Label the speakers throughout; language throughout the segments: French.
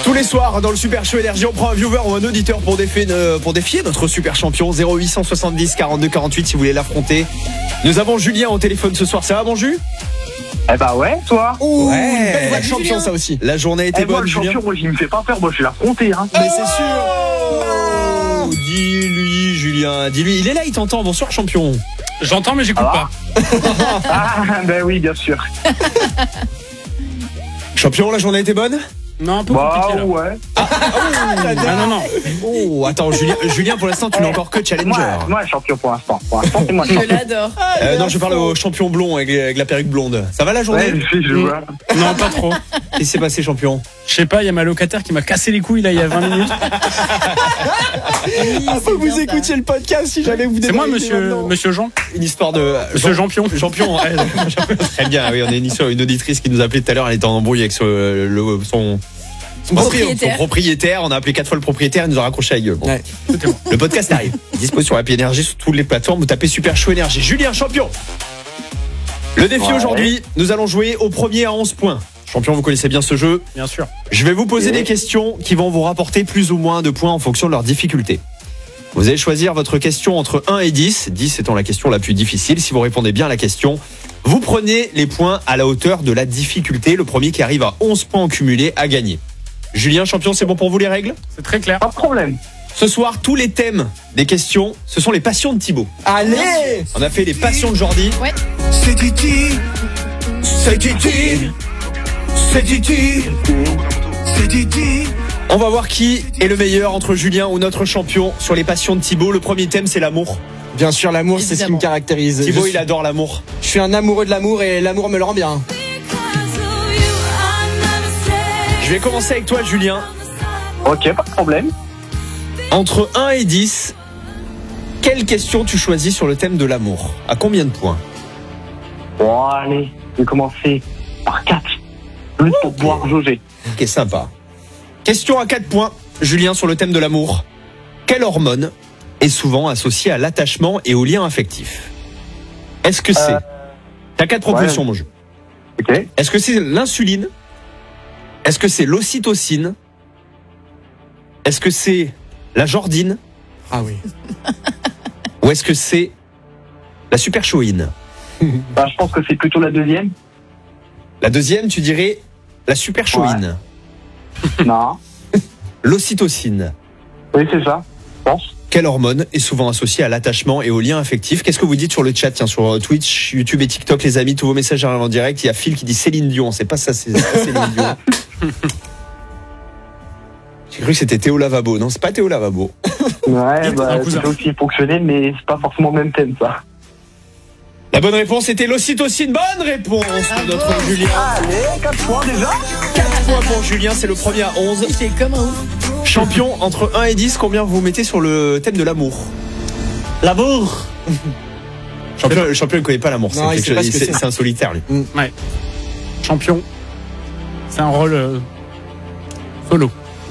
Speaker 1: Tous les soirs dans le Super Show Énergie, on prend un viewer ou un auditeur pour défier notre super champion. 0870 42 48 si vous voulez l'affronter. Nous avons Julien au téléphone ce soir. Ça va, bon Jus?
Speaker 2: Eh bah ouais, toi.
Speaker 1: Ouh,
Speaker 3: Ouais,
Speaker 1: belle voix de
Speaker 3: Julien.
Speaker 1: champion ça aussi. La journée a été
Speaker 2: Moi,
Speaker 1: bonne,
Speaker 2: le
Speaker 1: Julien.
Speaker 2: champion, moi, il me fait pas peur, moi, je vais l'affronter, hein.
Speaker 1: Mais c'est sûr. Oh, dis-lui, Julien, dis-lui. Il est là, il t'entend. Bonsoir, champion.
Speaker 4: J'entends, mais j'écoute pas.
Speaker 2: Ah, ben oui, bien sûr.
Speaker 1: Champion, la journée a été bonne?
Speaker 4: Non, un peu
Speaker 2: Bah,
Speaker 4: compliqué là.
Speaker 2: ouais.
Speaker 4: Ah non, non.
Speaker 1: Oh, attends, Julien, pour l'instant, tu n'es encore que challenger.
Speaker 2: Moi, champion pour l'instant. Pour l'instant, c'est moi le
Speaker 3: Je
Speaker 2: champion.
Speaker 3: l'adore.
Speaker 1: Non, je parle au champion blond avec la perruque blonde. Ça va la journée?
Speaker 2: Ouais, je vois.
Speaker 4: Non, pas trop.
Speaker 1: Qu'est-ce qui s'est passé, champion?
Speaker 4: Je sais pas, il y a ma locataire qui m'a cassé les couilles là il y a 20 minutes.
Speaker 1: Faut que vous écoutiez le podcast si jamais vous
Speaker 4: C'est moi,
Speaker 1: débarquez maintenant.
Speaker 4: monsieur Jean.
Speaker 1: Une histoire de.
Speaker 4: Monsieur Champion.
Speaker 1: Champion, ouais, très bien. Oui, on est une auditrice qui nous a appelé tout à l'heure. Elle était en embrouille avec son propriétaire. On a appelé 4 fois le propriétaire. Il nous a raccroché la gueule. Bon.
Speaker 3: Ouais.
Speaker 1: Le podcast arrive. Dispo sur Happy Energy sur toutes les plateformes. Vous tapez Super Show Énergie. Julien, champion. Le défi aujourd'hui, nous allons jouer au premier à 11 points. Champion, vous connaissez bien ce jeu.
Speaker 4: Bien sûr.
Speaker 1: Je vais vous poser des questions qui vont vous rapporter plus ou moins de points en fonction de leur difficulté. Vous allez choisir votre question entre 1 et 10, 10 étant la question la plus difficile. Si vous répondez bien à la question, vous prenez les points à la hauteur de la difficulté. Le premier qui arrive à 11 points en cumulé a gagné. Julien, champion, c'est bon pour vous les règles?
Speaker 4: C'est très clair.
Speaker 2: Pas de problème.
Speaker 1: Ce soir, tous les thèmes des questions, ce sont les passions de Thibaut.
Speaker 3: Allez.
Speaker 1: On a fait les passions de Jordi.
Speaker 3: Ouais.
Speaker 1: C'est Titi, c'est Titi, c'est Titi, c'est Titi. On va voir qui est le meilleur entre Julien ou notre champion sur les passions de Thibaut. Le premier thème, c'est l'amour.
Speaker 3: Bien sûr, l'amour, c'est ce qui me Évidemment. caractérise.
Speaker 1: Thibaut,
Speaker 3: je,
Speaker 1: il adore l'amour.
Speaker 3: je suis un amoureux de l'amour et l'amour me le rend bien.
Speaker 1: Je vais commencer avec toi, Julien.
Speaker 2: Ok, pas de problème.
Speaker 1: Entre 1 et 10, quelle question tu choisis sur le thème de l'amour? À combien de points?
Speaker 2: Bon, allez, je vais commencer par 4. Juste pour pouvoir jauger.
Speaker 1: Ok, sympa. Question à 4 points, Julien, sur le thème de l'amour. Quelle hormone est souvent associée à l'attachement et au lien affectif? Est-ce que c'est... T'as 4 propositions, mon jeu.
Speaker 2: Ok.
Speaker 1: Est-ce que c'est l'insuline? Est-ce que c'est l'ocytocine? Est-ce que c'est la jordine?
Speaker 3: Ah oui.
Speaker 1: Ou est-ce que c'est la superchoïne?
Speaker 2: Bah, je pense que c'est plutôt la deuxième.
Speaker 1: La deuxième, tu dirais la superchoïne.
Speaker 2: Non.
Speaker 1: L'ocytocine.
Speaker 2: Oui, c'est ça. Je pense.
Speaker 1: Quelle hormone est souvent associée à l'attachement et au lien affectif? Qu'est-ce que vous dites sur le chat? Tiens, sur Twitch, YouTube et TikTok, les amis, tous vos messages arrivent en direct. Il y a Phil qui dit Céline Dion. C'est pas ça, c'est pas Céline Dion. J'ai cru que c'était Théo Lavabo. Non, c'est pas Théo Lavabo.
Speaker 2: Ouais,
Speaker 4: Un
Speaker 2: bah,
Speaker 4: cousin.
Speaker 2: ça peut aussi fonctionner, mais c'est pas forcément le même thème, ça.
Speaker 1: La bonne réponse était l'ocytocine. Bonne réponse de notre Julien.
Speaker 2: Allez, 4 points déjà.
Speaker 1: 4 points pour Julien, c'est le premier à 11.
Speaker 3: C'est comme un ouf.
Speaker 1: Champion, entre 1 et 10, combien vous mettez sur le thème de l'amour?
Speaker 4: L'amour.
Speaker 1: Le champion ne connaît pas l'amour.
Speaker 3: Non, il sait pas ce que c'est.
Speaker 1: C'est un solitaire, lui.
Speaker 4: Ouais. Champion. C'est un rôle solo.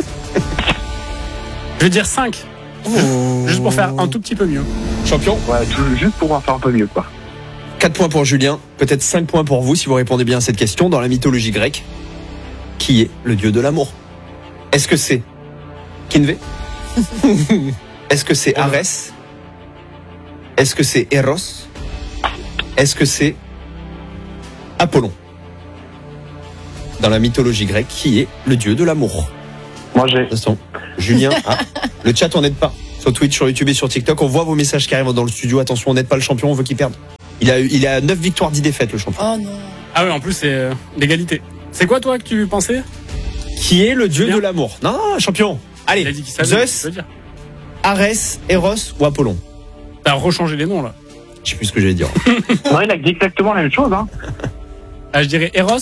Speaker 4: Je vais dire 5. Juste pour faire un tout petit peu mieux.
Speaker 1: Champion,
Speaker 2: Ouais, juste pour en faire un peu mieux, quoi.
Speaker 1: 4 points pour Julien, peut-être 5 points pour vous si vous répondez bien à cette question. Dans la mythologie grecque, qui est le dieu de l'amour? Est-ce que c'est Kinvé? Est-ce que c'est Arès? Est-ce que c'est Eros? Est-ce que c'est Apollon? Dans la mythologie grecque, qui est le dieu de l'amour?
Speaker 2: Moi, j'ai.
Speaker 1: Attention, Julien, le chat, on n'aide pas. Sur Twitch, sur YouTube et sur TikTok, on voit vos messages qui arrivent dans le studio. Attention, on n'aide pas le champion, on veut qu'il perde. Il a 9 victoires, 10 défaites, le champion.
Speaker 3: Oh non.
Speaker 4: Ah ouais, en plus, c'est l'égalité. C'est quoi, toi, que tu pensais?
Speaker 1: Qui est le dieu
Speaker 4: Julien
Speaker 1: de l'amour? Non, non, champion. Allez,
Speaker 4: Il a dit qu'il savait.
Speaker 1: Zeus,
Speaker 4: Je veux dire.
Speaker 1: Arès, Eros ou Apollon?
Speaker 4: T'as rechangé les noms, là.
Speaker 1: Je sais plus ce que j'allais dire.
Speaker 2: Non, il a dit exactement la même chose, hein.
Speaker 4: Ah, je dirais Eros.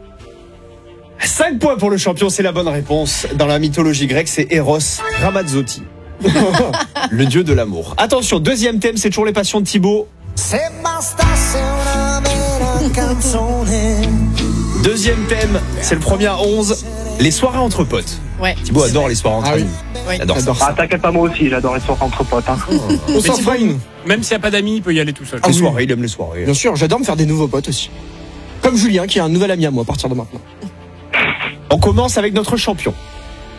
Speaker 1: 5 points pour le champion, c'est la bonne réponse. Dans la mythologie grecque, c'est Eros Ramazzotti. Le dieu de l'amour. Attention, deuxième thème, c'est toujours les passions de Thibaut. Deuxième thème, c'est le premier à 11, les soirées entre potes.
Speaker 3: Ouais.
Speaker 1: Thibaut adore les soirées entre
Speaker 3: Ah oui.
Speaker 1: amis.
Speaker 3: Oui.
Speaker 1: Il adore ça.
Speaker 2: Ah, t'inquiète pas, moi aussi, j'adore les soirées entre potes, hein.
Speaker 3: On s'en
Speaker 4: Thibaut,
Speaker 3: fera une.
Speaker 4: Même s'il n'y a pas d'amis, il peut y aller tout seul.
Speaker 3: Ah
Speaker 1: Les
Speaker 3: oui.
Speaker 1: soirées, il aime les soirées.
Speaker 3: Bien sûr, j'adore me faire des nouveaux potes aussi. Comme Julien, qui est un nouvel ami à moi à partir de maintenant.
Speaker 1: On commence avec notre champion.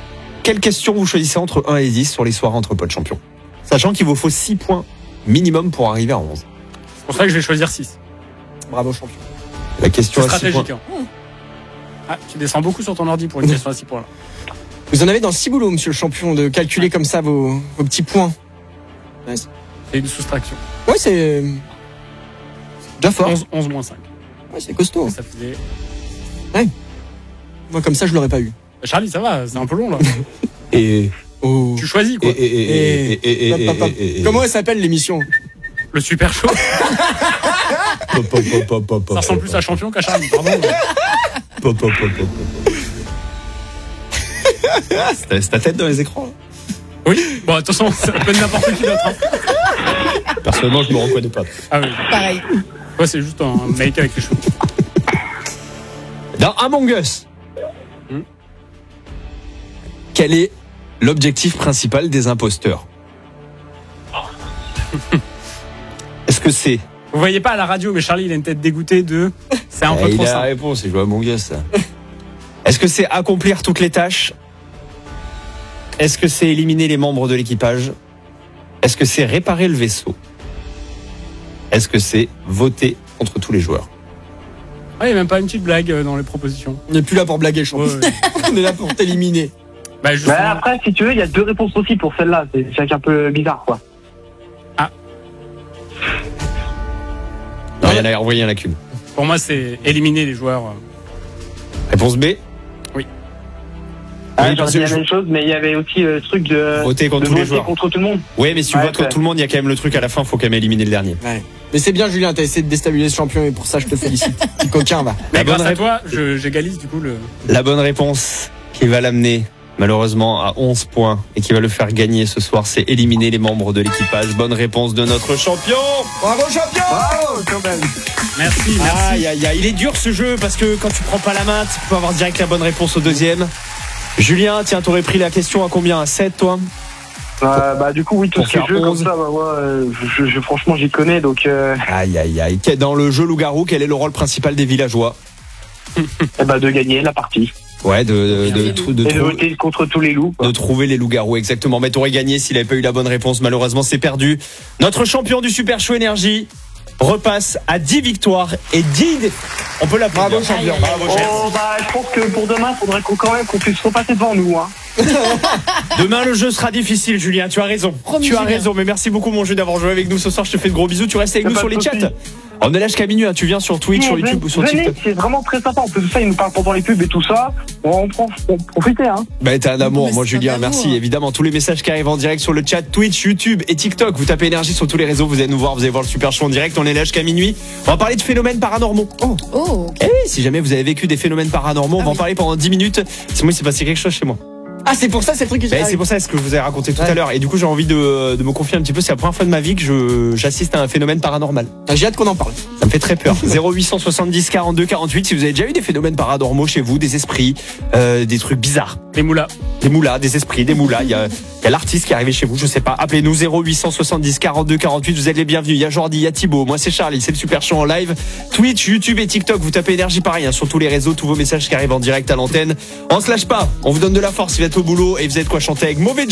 Speaker 1: Quelle question vous choisissez entre 1 et 10 sur les soirées entre potes champions? Sachant qu'il vous faut 6 points minimum pour arriver à 11.
Speaker 4: C'est pour ça que je vais choisir 6.
Speaker 3: Bravo, champion.
Speaker 1: La question
Speaker 4: C'est
Speaker 1: à 6 points.
Speaker 4: stratégique. Hein. Ah, tu descends beaucoup sur ton ordi pour une question à 6 points. Là.
Speaker 3: Vous en avez dans le ciboulot, monsieur le champion, de calculer comme ça vos petits points. Ouais,
Speaker 4: C'est une soustraction.
Speaker 3: c'est déjà fort.
Speaker 4: 11 moins 5.
Speaker 3: Ouais, c'est costaud.
Speaker 4: Ça faisait...
Speaker 3: Moi, comme ça, je l'aurais pas eu.
Speaker 4: Charlie, ça va, c'est un peu long là.
Speaker 1: Et
Speaker 3: Oh.
Speaker 4: Tu choisis quoi.
Speaker 3: Comment elle s'appelle l'émission?
Speaker 4: Le super show. Ça ressemble plus à champion qu'à Charlie, pardon.
Speaker 1: C'est ta tête dans les écrans.
Speaker 4: Oui, bon, attention, ça peut être n'importe qui d'autre. Hein.
Speaker 1: Personnellement, je me reconnais pas.
Speaker 4: Ah oui.
Speaker 5: Pareil.
Speaker 4: Ouais, c'est juste un mec avec les cheveux.
Speaker 1: Dans Among Us, quel est l'objectif principal des imposteurs? Est-ce que c'est...
Speaker 4: Vous voyez pas à la radio, mais Charlie, il a une tête dégoûtée de. C'est un peu
Speaker 1: il
Speaker 4: trop
Speaker 1: a la
Speaker 4: simple.
Speaker 1: réponse, c'est jouer à Among Us, ça. Est-ce que c'est accomplir toutes les tâches? Est-ce que c'est éliminer les membres de l'équipage? Est-ce que c'est réparer le vaisseau? Est-ce que c'est voter contre tous les joueurs?
Speaker 4: Ah, il n'y a même pas une petite blague dans les propositions.
Speaker 3: On n'est plus là pour blaguer, champion.
Speaker 4: Ouais, ouais.
Speaker 3: On est là pour t'éliminer.
Speaker 4: Bah,
Speaker 2: Mais
Speaker 4: justement,
Speaker 2: après, si tu veux, il y a 2 réponses possibles pour celle-là. C'est un peu bizarre, quoi.
Speaker 1: Non, il y en a qu'une.
Speaker 4: pour moi, c'est éliminer les joueurs.
Speaker 1: Réponse B?
Speaker 2: Ah,
Speaker 1: Oui,
Speaker 2: j'aurais
Speaker 1: parce
Speaker 2: dit
Speaker 1: que
Speaker 2: la
Speaker 1: je-
Speaker 2: même chose, mais il y avait aussi le truc de
Speaker 1: Voter contre tous les
Speaker 2: voter
Speaker 1: joueurs.
Speaker 2: contre tout le monde.
Speaker 1: Oui, mais si tu
Speaker 2: Ouais,
Speaker 1: votes contre tout le monde, il y a quand même le truc à la fin, faut quand même éliminer le dernier.
Speaker 3: Ouais. Mais c'est bien, Julien, t'as essayé de déstabiliser ce champion et pour ça, je te félicite. Petit coquin, va.
Speaker 4: Mais
Speaker 1: La bonne
Speaker 4: grâce à
Speaker 1: réponse.
Speaker 4: toi, j'égalise du coup le.
Speaker 1: La bonne réponse qui va l'amener malheureusement à 11 points et qui va le faire gagner ce soir, c'est éliminer les membres de l'équipage. Bonne réponse de notre champion.
Speaker 3: Bravo, champion!
Speaker 2: Bravo, quand même.
Speaker 4: Merci, merci.
Speaker 1: Aïe, aïe, aïe. Il est dur ce jeu parce que quand tu prends pas la main, tu peux avoir direct la bonne réponse au deuxième. Julien, tiens, t'aurais pris la question à combien? À 7, toi?
Speaker 2: Bah, du coup, oui, tout
Speaker 1: Pour
Speaker 2: ce qui est
Speaker 1: faire
Speaker 2: jeu comme
Speaker 1: 11.
Speaker 2: ça, bah, moi, franchement, j'y connais, donc,
Speaker 1: Aïe, aïe, aïe. Dans le jeu Loup-Garou, quel est le rôle principal des villageois?
Speaker 2: de gagner la partie.
Speaker 1: Ouais, de
Speaker 2: Et de voter contre tous les loups, quoi.
Speaker 1: de trouver les loups-garous, exactement. Mais t'aurais gagné s'il avait pas eu la bonne réponse. Malheureusement, c'est perdu. Notre champion du Super Show Énergie repasse à 10 victoires et 10 défaites. On peut l'applaudir.
Speaker 3: Bravo, champion.
Speaker 1: Bravo, chef.
Speaker 2: Oh, bah, je pense que pour demain, il faudrait quand même qu'on puisse repasser devant nous, hein.
Speaker 1: Demain, le jeu sera difficile, Julien. Tu as raison.
Speaker 5: Promis,
Speaker 1: Tu as
Speaker 5: Julien.
Speaker 1: raison. Mais merci beaucoup, mon jeu, d'avoir joué avec nous ce soir. Je te fais de gros bisous. Tu restes avec
Speaker 2: Y a
Speaker 1: nous
Speaker 2: pas
Speaker 1: sur
Speaker 2: de
Speaker 1: les
Speaker 2: souci.
Speaker 1: chats. On est là jusqu'à minuit. Tu viens sur Twitch, sur YouTube ou sur
Speaker 2: Venez,
Speaker 1: TikTok.
Speaker 2: c'est vraiment très sympa. En plus de ça, ils nous parlent pendant les pubs et tout ça. On profitez, hein.
Speaker 1: Bah, t'es un amour,
Speaker 5: Mais
Speaker 1: moi,
Speaker 5: c'est
Speaker 1: Julien.
Speaker 5: un amour.
Speaker 1: Merci. Évidemment, tous les messages qui arrivent en direct sur le chat Twitch, YouTube et TikTok. Vous tapez énergie sur tous les réseaux. Vous allez nous voir. Vous allez voir le Super Show en direct. On est là jusqu'à minuit. On va parler de phénomènes paranormaux. Oh.
Speaker 5: Oh, ok.
Speaker 1: Eh oui, si jamais vous avez vécu des phénomènes paranormaux, on va en parler pendant 10 minutes. C'est moi, il s'est passé quelque chose chez moi.
Speaker 3: Ah, c'est pour ça, c'est le truc que j'ai.
Speaker 1: C'est pour ça, c'est ce que je vous ai raconté tout
Speaker 3: Ouais.
Speaker 1: à l'heure. Et du coup, j'ai envie de me confier un petit peu. C'est la première fois de ma vie que j'assiste à un phénomène paranormal.
Speaker 3: J'ai hâte qu'on en parle.
Speaker 1: Ça me fait très peur. 0870 42 48. Si vous avez déjà eu des phénomènes paranormaux chez vous, des esprits, des trucs bizarres.
Speaker 4: Les moulas.
Speaker 1: Des moulas, des esprits, des moulas. Il y a l'artiste qui est arrivé chez vous, je sais pas. Appelez-nous 0870 42 48. Vous êtes les bienvenus. Il y a Jordi, il y a Thibaut. Moi, c'est Charlie. C'est le Super Show en live. Twitch, YouTube et TikTok. Vous tapez énergie pareil, hein, sur tous les réseaux. Tous vos messages qui arrivent en direct à l'antenne. On se lâche pas. On vous donne de la force. Vous êtes au boulot et vous êtes quoi chanter avec Mauvais Job.